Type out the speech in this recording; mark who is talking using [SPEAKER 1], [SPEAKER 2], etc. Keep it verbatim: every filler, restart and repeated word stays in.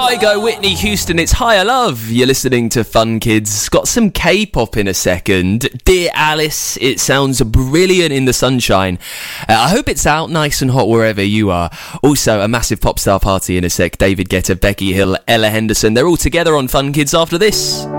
[SPEAKER 1] Kygo, Whitney Houston, it's Higher Love. You're listening to Fun Kids. Got some K-pop in a second. Dear Alice, it sounds brilliant in the sunshine. Uh, I hope it's out nice and hot wherever you are. Also, a massive pop star party in a sec. David Guetta, Becky Hill, Ella Henderson. They're all together on Fun Kids after this.